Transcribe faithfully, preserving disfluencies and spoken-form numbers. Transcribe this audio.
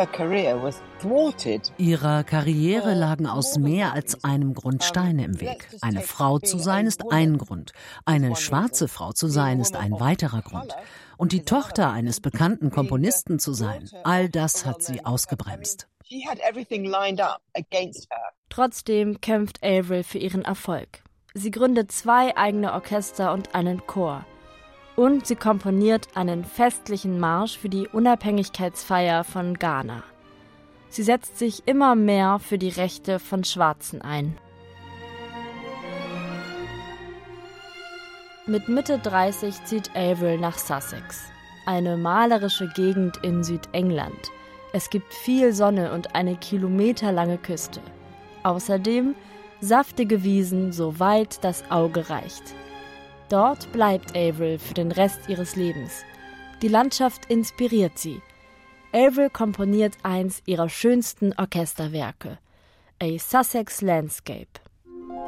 Ihrer Karriere lagen aus mehr als einem Grund Steine im Weg. Eine Frau zu sein ist ein Grund, eine schwarze Frau zu sein ist ein weiterer Grund. Und die Tochter eines bekannten Komponisten zu sein, all das hat sie ausgebremst. Trotzdem kämpft Avril für ihren Erfolg. Sie gründet zwei eigene Orchester und einen Chor. Und sie komponiert einen festlichen Marsch für die Unabhängigkeitsfeier von Ghana. Sie setzt sich immer mehr für die Rechte von Schwarzen ein. Mit Mitte dreißig zieht Avril nach Sussex, eine malerische Gegend in Südengland. Es gibt viel Sonne und eine kilometerlange Küste. Außerdem saftige Wiesen, so weit das Auge reicht. Dort bleibt Avril für den Rest ihres Lebens. Die Landschaft inspiriert sie. Avril komponiert eins ihrer schönsten Orchesterwerke, A Sussex Landscape.